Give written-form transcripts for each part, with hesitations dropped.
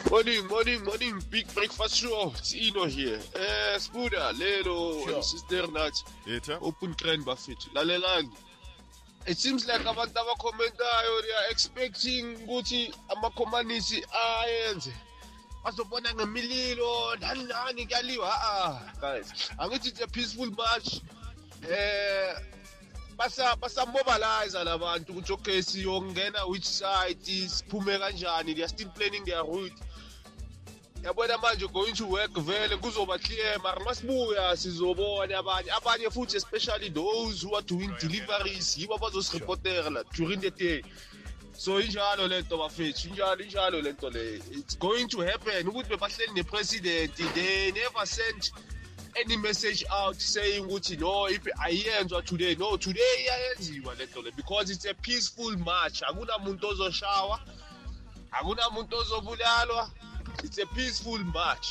Morning. Big breakfast show. It's Ino here. Spuda, Lelo, Sure. and Sister Nat. Yetha? Open trend Buffett. Lalelani. It seems like abantu abakhomentayo they are expecting ukuthi amakhomanisi ayenze. Bazobona ngemililo, nani kuyaliwa. Guys, angithi it's a peaceful march. Basa mobilize labantu ukuthi okay siyongena which side siphume kanjani. They are still planning their route. Yabona manje going to work vele kuzoba clear mara masibuya sizobona abanye futhi especially those who are doing deliveries yibo abazosireportera during the day. So injalo lento bafethu injalo lento le it's going to happen ukuthi bebahleli nepresident they never sent any message out saying ukuthi no if ayenzwa today no today iyayenziwa lento le because it's a peaceful march akunamuntu ozoshawa akunamuntu ozobulalwa. It's a peaceful march.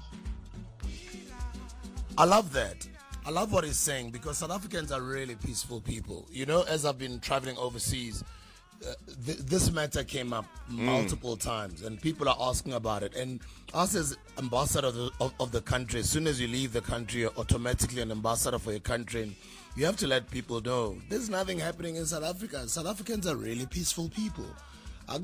I love that. I love what he's saying because South Africans are really peaceful people. You know, as I've been traveling overseas, this matter came up multiple times and people are asking about it. And us as ambassador of the country, as soon as you leave the country, you're automatically an ambassador for your country. And you have to let people know there's nothing happening in South Africa. South Africans are really peaceful people. Some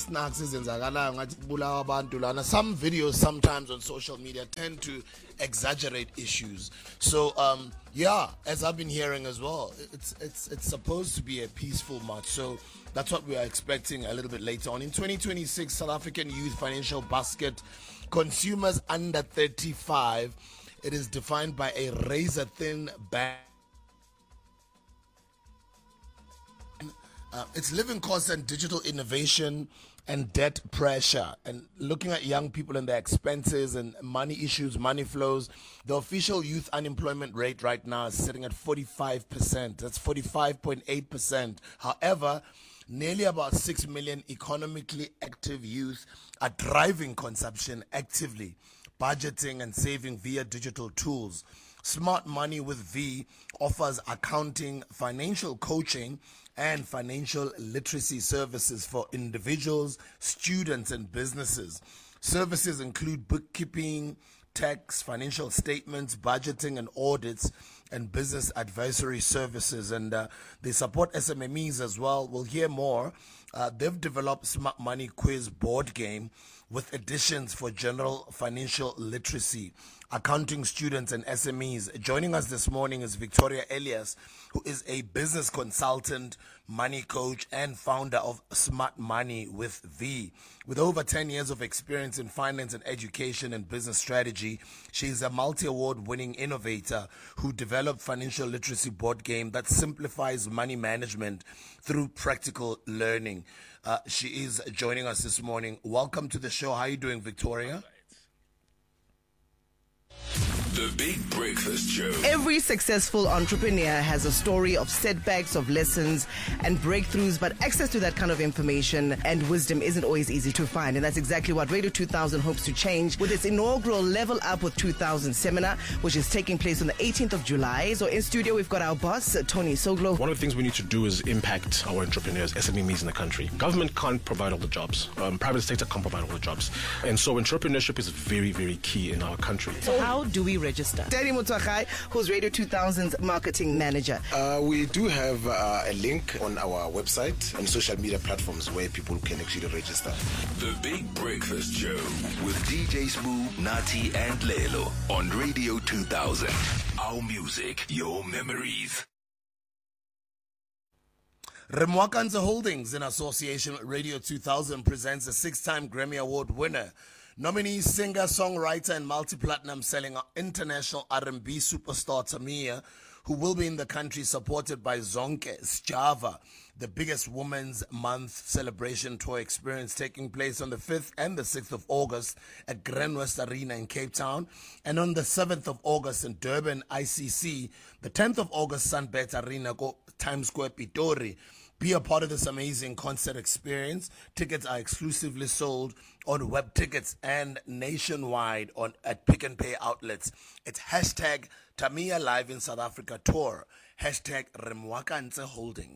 videos sometimes on social media tend to exaggerate issues. So as I've been hearing as well, it's supposed to be a peaceful march. So that's what we are expecting a little bit later on. In 2026, South African Youth Financial Basket, consumers under 35, it is defined by a razor-thin band. It's living costs and digital innovation and debt pressure and looking at young people and their expenses and money issues, money flows. The official youth unemployment rate right now is sitting at 45%. That's 45.8%. However, nearly about 6 million economically active youth are driving consumption actively, budgeting and saving via digital tools. Smart Money with V offers accounting, financial coaching, and financial literacy services for individuals, students, and businesses. Services include bookkeeping, tax, financial statements, budgeting and audits, and business advisory services. And they support SMMEs as well. We'll hear more. They've developed Smart Money Quiz board game with additions for general financial literacy, accounting students and SMEs. Joining us this morning is Victoria Elias, who is a business consultant, money coach, and founder of Smart Money with V. With over 10 years of experience in finance and education and business strategy, she is a multi-award winning innovator who developed financial literacy board game that simplifies money management through practical learning. She is joining us this morning. Welcome to the show. How are you doing, Victoria? The Big Breakfast Show. Every successful entrepreneur has a story of setbacks, of lessons and breakthroughs, but access to that kind of information and wisdom isn't always easy to find. And that's exactly what Radio 2000 hopes to change with its inaugural Level Up with 2000 seminar, which is taking place on the 18th of July. So in studio, we've got our boss, Tony Soglo. One of the things we need to do is impact our entrepreneurs, SMEs in the country. Government can't provide all the jobs. Private sector can't provide all the jobs. And so entrepreneurship is very, very key in our country. So how do we register? Terry Mutwakai, who's Radio 2000's marketing manager. We do have a link on our website and social media platforms where people can actually register. The Big Breakfast Show with DJ Smooth, Nati, and Lelo on Radio 2000. Our music, your memories. Remwakanza Holdings, in association with Radio 2000, presents a 6-time Grammy Award winner, nominee, singer, songwriter, and multi-platinum selling international R&B superstar Tamia, who will be in the country supported by Zonke Sjava, the biggest Women's Month celebration tour experience taking place on the 5th and the 6th of August at Grand West Arena in Cape Town, and on the 7th of August in Durban ICC, the 10th of August Sunbet Arena, Times Square, Pitori. Be a part of this amazing concert experience. Tickets are exclusively sold on web tickets and nationwide at Pick and Pay outlets. It's hashtag Tamia Live in South Africa Tour. Hashtag Remwakanza Holdings.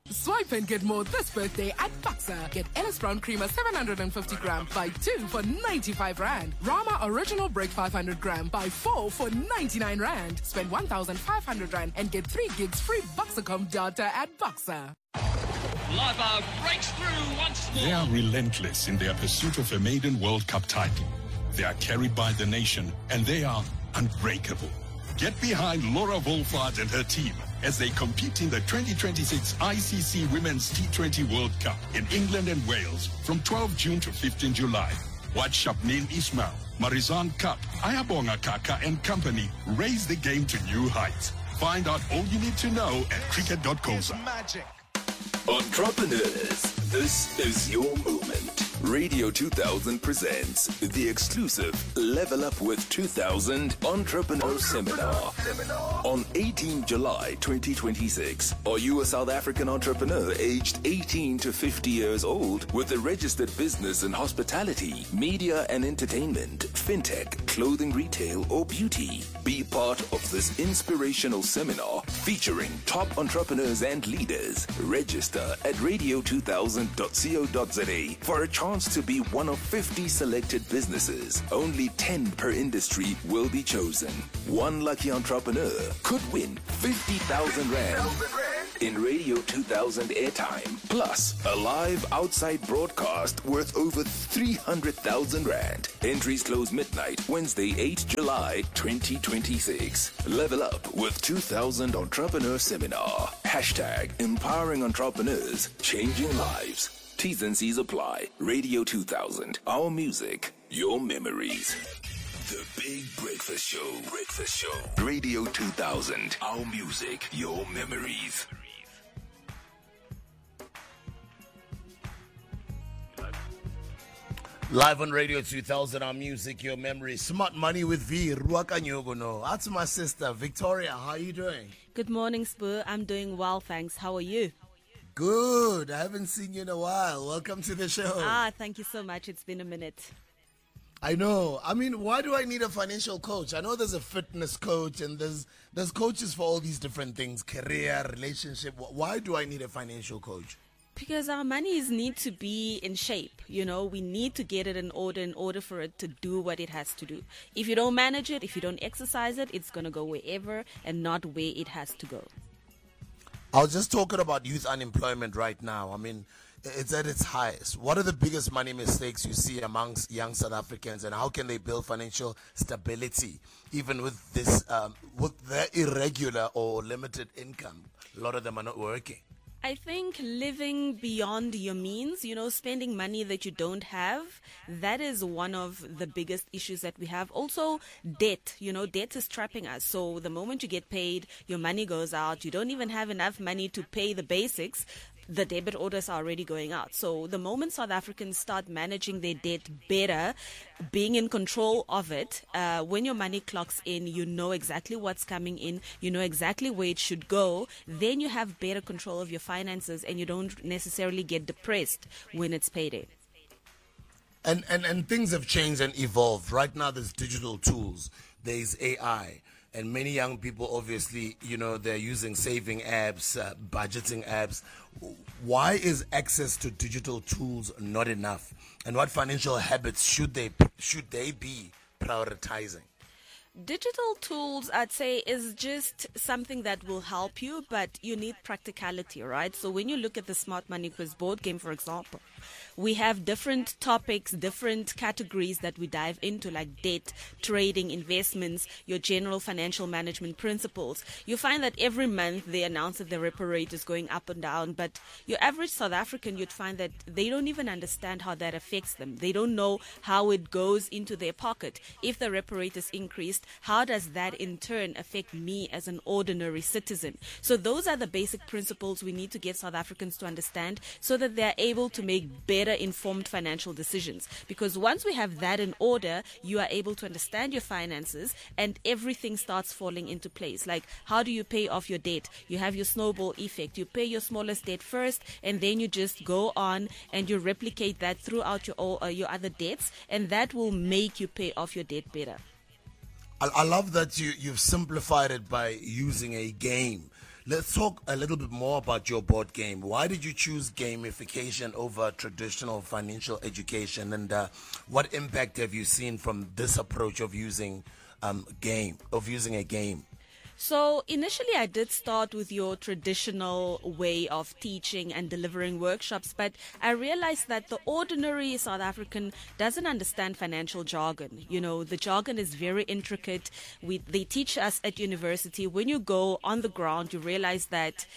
Swipe and get more this birthday at Buxa. Get Ellis Brown Creamer 750 gram by 2 for 95 Rand. Rama Original Break 500 gram by 4 for 99 Rand. Spend 1,500 Rand and get 3 gigs free Buxacom data at Buxa. Lava breaks through once more. They are relentless in their pursuit of a maiden World Cup title. They are carried by the nation, and they are unbreakable. Get behind Laura Wolfhard and her team as they compete in the 2026 ICC Women's T20 World Cup in England and Wales from 12 June to 15 July. Watch Shabneel Ismail, Marizan Cup, Ayabonga Kaka and company raise the game to new heights. Find out all you need to know at cricket.coza. Entrepreneurs, this is your moment. Radio 2000 presents the exclusive Level Up with 2000 Entrepreneur Seminar on 18 July 2026. Are you a South African entrepreneur aged 18 to 50 years old with a registered business in hospitality, media and entertainment, fintech, clothing retail or beauty? Be part of this inspirational seminar featuring top entrepreneurs and leaders. Register at radio2000.co.za for a chance to be one of 50 selected businesses. Only 10 per industry will be chosen. One lucky entrepreneur could win 50,000 Rand in Radio 2000 airtime, plus a live outside broadcast worth over 300,000 Rand. Entries close midnight, Wednesday, 8 July 2026. Level Up with 2000 Entrepreneur Seminar. Hashtag empowering entrepreneurs, changing lives. T's and C's apply. Radio 2000. Our music, your memories. The Big Breakfast Show. Breakfast Show. Radio 2000. Our music, your memories. Live on Radio 2000, our music, your memories. Smart Money with V. Ruakanyogono. That's my sister, Victoria. How are you doing? Good morning, Spur. I'm doing well, thanks. How are you? Good. I haven't seen you in a while. Welcome to the show. Thank you so much. It's been a minute. I know. I mean, why do I need a financial coach? I know there's a fitness coach and there's coaches for all these different things, career, relationship. Why do I need a financial coach? Because our monies need to be in shape. You know, we need to get it in order for it to do what it has to do. If you don't manage it, if you don't exercise it, it's going to go wherever and not where it has to go. I was just talking about youth unemployment right now. I mean, it's at its highest. What are the biggest money mistakes you see amongst young South Africans, and how can they build financial stability even with this, with their irregular or limited income? A lot of them are not working. I think living beyond your means, you know, spending money that you don't have, that is one of the biggest issues that we have. Also, debt, you know, debt is trapping us. So the moment you get paid, your money goes out, you don't even have enough money to pay the basics. The debit orders are already going out. So the moment South Africans start managing their debt better, being in control of it, when your money clocks in, you know exactly what's coming in, you know exactly where it should go, then you have better control of your finances and you don't necessarily get depressed when it's payday. And things have changed and evolved. Right now there's digital tools, there's AI. And many young people, obviously, you know, they're using saving apps, budgeting apps. Why is access to digital tools not enough? And what financial habits should they be prioritizing? Digital tools, I'd say, is just something that will help you, but you need practicality, right? So when you look at the Smart Money Quiz board game, for example, we have different topics, different categories that we dive into, like debt, trading, investments, your general financial management principles. You find that every month they announce that the repo rate is going up and down, but your average South African, you'd find that they don't even understand how that affects them. They don't know how it goes into their pocket. If the repo rate is increased, how does that in turn affect me as an ordinary citizen? So those are the basic principles we need to get South Africans to understand so that they're able to make better informed financial decisions. Because once we have that in order, you are able to understand your finances and everything starts falling into place. Like, how do you pay off your debt? You have your snowball effect. You pay your smallest debt first, and then you just go on and you replicate that throughout your other debts, and that will make you pay off your debt better. I love that you've simplified it by using a game Let's talk a little bit more about your board game. Why did you choose gamification over traditional financial education, and what impact have you seen from this approach of using a game? So initially I did start with your traditional way of teaching and delivering workshops, but I realized that the ordinary South African doesn't understand financial jargon. You know, the jargon is very intricate. They teach us at university. When you go on the ground, you realize that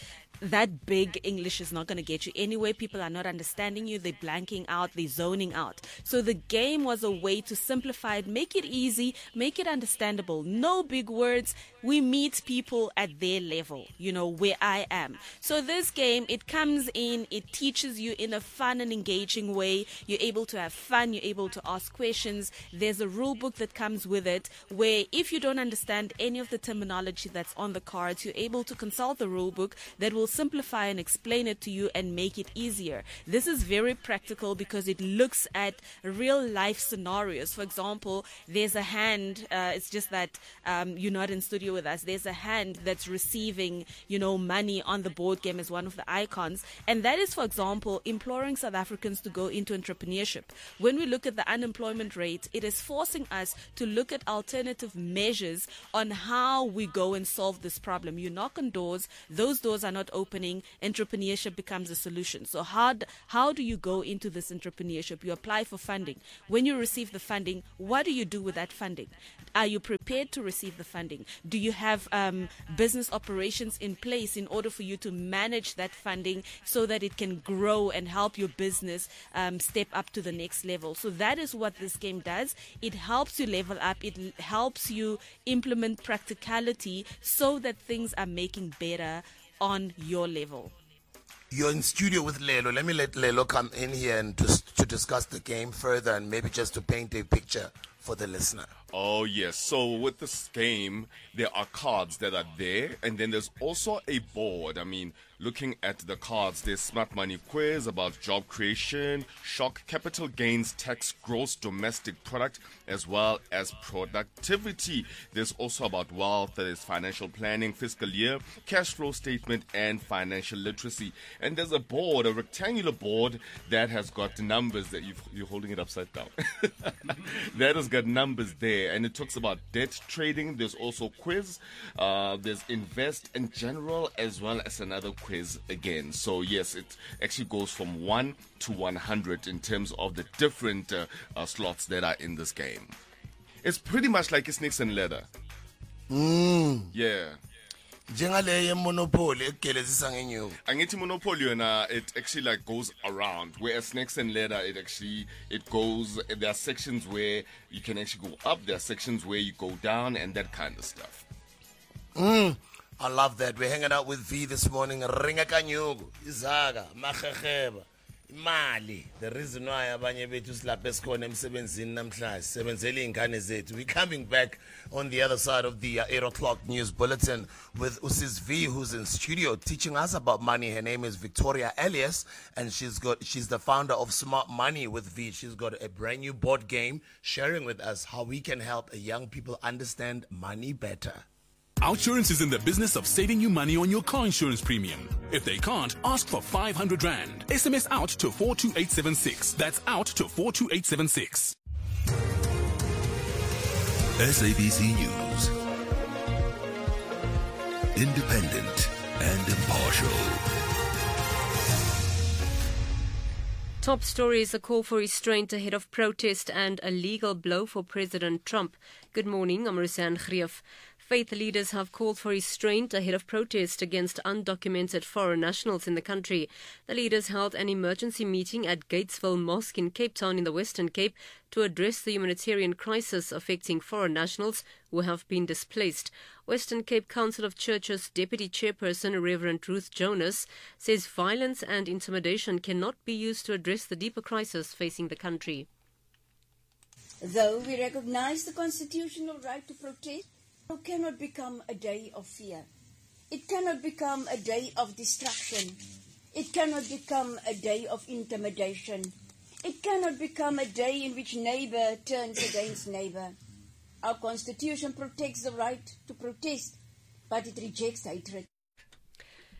big English is not going to get you anywhere. People are not understanding you. They're blanking out. They're zoning out. So the game was a way to simplify it, make it easy, make it understandable. No big words. We meet people at their level, you know, where I am. So this game, it comes in, it teaches you in a fun and engaging way. You're able to have fun. You're able to ask questions. There's a rule book that comes with it where if you don't understand any of the terminology that's on the cards, you're able to consult the rule book that will simplify and explain it to you and make it easier. This is very practical because it looks at real life scenarios. For example, there's a hand, it's just that you're not in studio with us. There's a hand that's receiving, money on the board game as one of the icons. And that is, for example, imploring South Africans to go into entrepreneurship. When we look at the unemployment rate, it is forcing us to look at alternative measures on how we go and solve this problem. You knock on doors, those doors are not opening, entrepreneurship becomes a solution. So how do you go into this entrepreneurship? You apply for funding. When you receive the funding, what do you do with that funding? Are you prepared to receive the funding? Do you have business operations in place in order for you to manage that funding so that it can grow and help your business step up to the next level? So that is what this game does. It helps you level up. It helps you implement practicality so that things are making better on your level. You're in studio with Lelo. Let me let Lelo come in here and to discuss the game further and maybe just to paint a picture for the listener. Oh, yes. So with this game, there are cards that are there, and then there's also a board. I mean, looking at the cards, there's Smart Money Quiz about job creation, shock, capital gains, tax, gross domestic product, as well as productivity. There's also about wealth, there's financial planning, fiscal year, cash flow statement, and financial literacy. And there's a board, a rectangular board that has got numbers that you're holding it upside down. That has got numbers there. And it talks about debt trading. There's also quiz. There's invest and general, as well as another quiz again. So yes, it actually goes from 1 to 100 in terms of the different slots that are in this game. It's pretty much like a snakes and ladder. Yeah. Njengale Monopoly egelezisa ngenyuku. Angithi Monopoly yona it actually like goes around, whereas Snakes and Ladder it goes, there are sections where you can actually go up, there are sections where you go down, and that kind of stuff. I love that. We're hanging out with V this morning. Ringa kanyuku, izaga, makhecheba, imali. The reason why abanye bethu silapha esikhona emsebenzini namhlanje sisebenzele ingane zethu. We're coming back on the other side of the 8 o'clock news bulletin with Usis V, who's in studio teaching us about money. Her name is Victoria Elias, and she's the founder of Smart Money with V. She's got a brand new board game sharing with us how we can help young people understand money better. Outsurance is in the business of saving you money on your car insurance premium. If they can't, ask for 500 Rand. SMS out to 42876. That's out to 42876. SABC News. Independent and impartial. Top stories: a call for restraint ahead of protest and a legal blow for President Trump. Good morning, I'm Rusan Grief. Faith leaders have called for restraint ahead of protest against undocumented foreign nationals in the country. The leaders held an emergency meeting at Gatesville Mosque in Cape Town in the Western Cape to address the humanitarian crisis affecting foreign nationals who have been displaced. Western Cape Council of Churches Deputy Chairperson Reverend Ruth Jonas says violence and intimidation cannot be used to address the deeper crisis facing the country. Though we recognize the constitutional right to protest, it cannot become a day of fear. It cannot become a day of destruction. It cannot become a day of intimidation. It cannot become a day in which neighbor turns against neighbor. Our Constitution protects the right to protest, but it rejects hatred.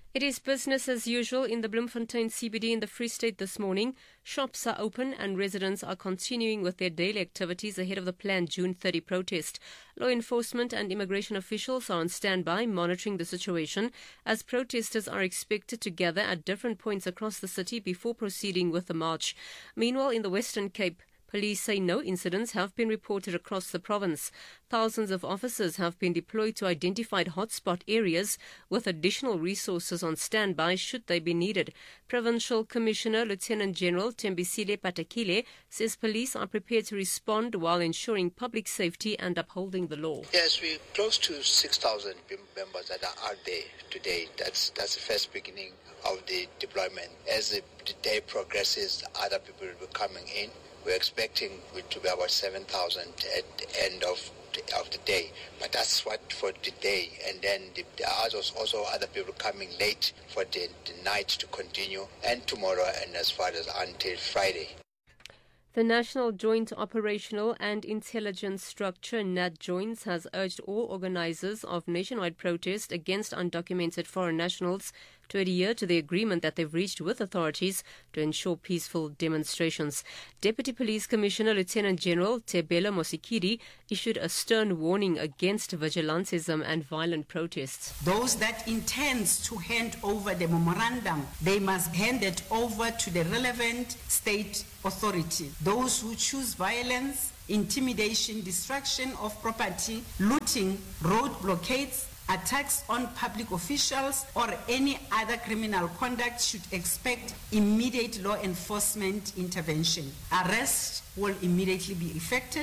It is business as usual in the Bloemfontein CBD in the Free State this morning. Shops are open and residents are continuing with their daily activities ahead of the planned June 30 protest. Law enforcement and immigration officials are on standby monitoring the situation as protesters are expected to gather at different points across the city before proceeding with the march. Meanwhile, in the Western Cape, police say no incidents have been reported across the province. Thousands of officers have been deployed to identified hotspot areas with additional resources on standby should they be needed. Provincial Commissioner Lieutenant General Tembisile Patakile says police are prepared to respond while ensuring public safety and upholding the law. Yes, we're close to 6,000 members that are out there today. That's the first beginning of the deployment. As the day progresses, other people will be coming in. We're expecting it to be about 7,000 at the end of the day. But that's what for the day. And then there are also other people coming late for the night to continue, and tomorrow and as far as until Friday. The National Joint Operational and Intelligence Structure, NATJOINS, has urged all organisers of nationwide protest against undocumented foreign nationals to adhere to the agreement that they've reached with authorities to ensure peaceful demonstrations. Deputy Police Commissioner Lieutenant General Tebela Mosikiri issued a stern warning against vigilantism and violent protests. Those that intend to hand over the memorandum, they must hand it over to the relevant state authority. Those who choose violence, intimidation, destruction of property, looting, road blockades, attacks on public officials or any other criminal conduct should expect immediate law enforcement intervention. Arrest will immediately be effected.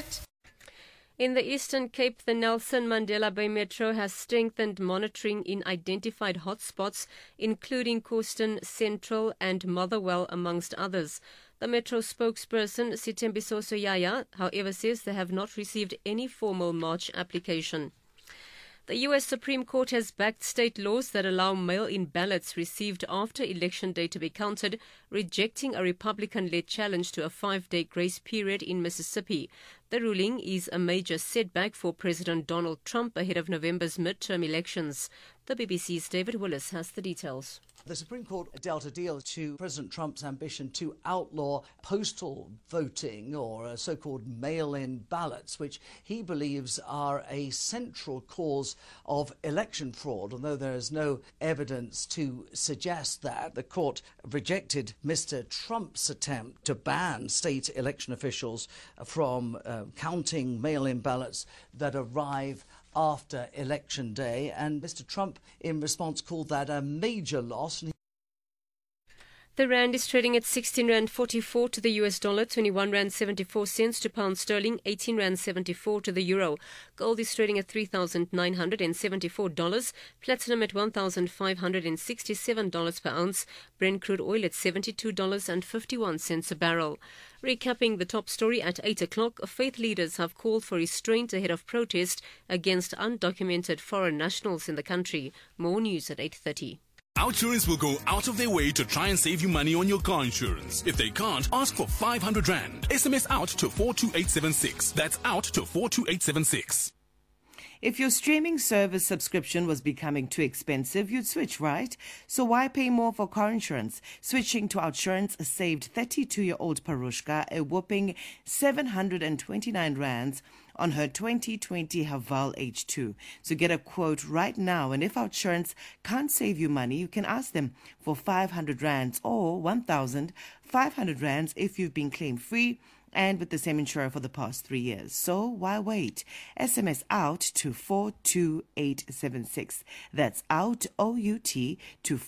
In the Eastern Cape, the Nelson Mandela Bay Metro has strengthened monitoring in identified hotspots, including Corsten, Central and Motherwell, amongst others. The Metro spokesperson, Sitembiso Soyaya, however, says they have not received any formal March application. The U.S. Supreme Court has backed state laws that allow mail-in ballots received after Election Day to be counted, rejecting a Republican-led challenge to a 5-day grace period in Mississippi. The ruling is a major setback for President Donald Trump ahead of November's midterm elections. The BBC's David Willis has the details. The Supreme Court dealt a deal to President Trump's ambition to outlaw postal voting, or so-called mail-in ballots, which he believes are a central cause of election fraud, although there is no evidence to suggest that. The court rejected Mr. Trump's attempt to ban state election officials from counting mail-in ballots that arrive after Election Day, and Mr. Trump, in response, called that a major loss. The rand is trading at 16 rand 44 to the US dollar, 21 rand 74 cents to pound sterling, 18 rand 74 to the euro. Gold is trading at $3,974, platinum at $1,567 per ounce, Brent crude oil at $72.51 a barrel. Recapping the top story at 8 o'clock, faith leaders have called for restraint ahead of protest against undocumented foreign nationals in the country. More news at 8:30. Outsurance will go out of their way to try and save you money on your car insurance. If they can't, ask for 500 rand. SMS out to 42876. That's out to 42876. If your streaming service subscription was becoming too expensive, you'd switch, right? So why pay more for car insurance? Switching to Outsurance saved 32-year-old Parushka a whopping 729 rands on her 2020 Haval H2. So get a quote right now, and if Outsurance can't save you money, you can ask them for 500 rands or 1,500 rands if you've been claim free and with the same insurer for the past 3 years. So why wait? SMS out to 42876. That's out, OUT, to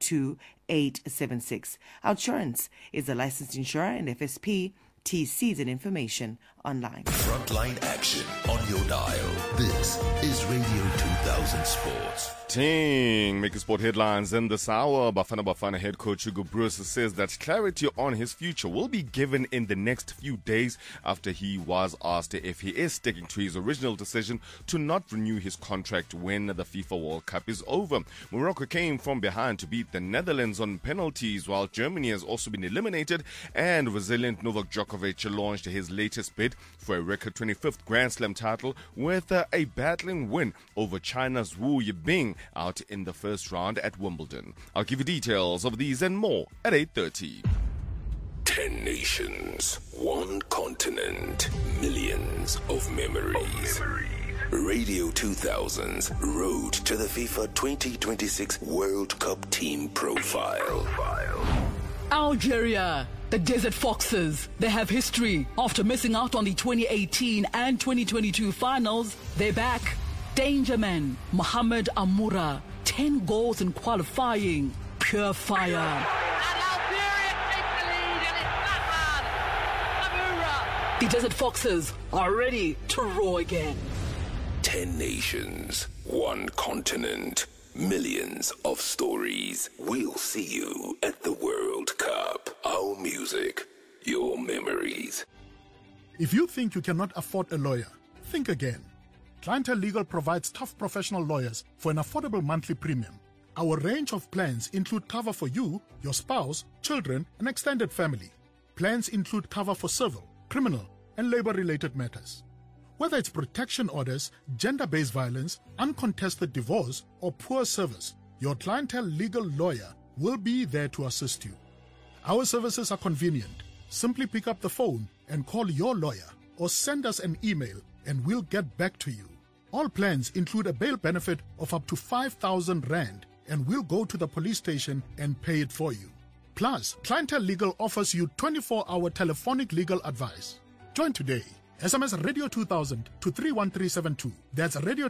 42876. Outsurance is a licensed insurer and FSP. TCs and information online. Frontline action on your dial. This is Radio 2000 Sports. Ting, making sport headlines in this hour. Bafana head coach Hugo Broos says that clarity on his future will be given in the next few days after he was asked if he is sticking to his original decision to not renew his contract when the FIFA World Cup is over. Morocco came from behind to beat the Netherlands on penalties, while Germany has also been eliminated, and resilient Novak Djokovic launched his latest bid set for a record 25th Grand Slam title with a battling win over China's Wu Yibing out in the first round at Wimbledon. I'll give you details of these and more at 8:30. 10 nations, 1 continent, millions of memories. Radio 2000's Road to the FIFA 2026 World Cup Team Profile. Algeria, the Desert Foxes. They have history. After missing out on the 2018 and 2022 finals, they're back. Danger Man, Mohamed Amoura. 10 goals in qualifying. Pure fire. The Desert Foxes are ready to roar again. 10 nations, 1 continent, millions of stories. We'll see you at the World Cup. Our music, your memories. If you think you cannot afford a lawyer, think again. Clientele Legal provides tough professional lawyers for an affordable monthly premium. Our range of plans include cover for you, your spouse, children, and extended family. Plans include cover for civil, criminal, and labor-related matters. Whether it's protection orders, gender-based violence, uncontested divorce, or poor service, your Clientele Legal lawyer will be there to assist you. Our services are convenient. Simply pick up the phone and call your lawyer or send us an email and we'll get back to you. All plans include a bail benefit of up to 5,000 Rand and we'll go to the police station and pay it for you. Plus, Clientele Legal offers you 24-hour telephonic legal advice. Join today. SMS Radio 2000 to 31372. That's Radio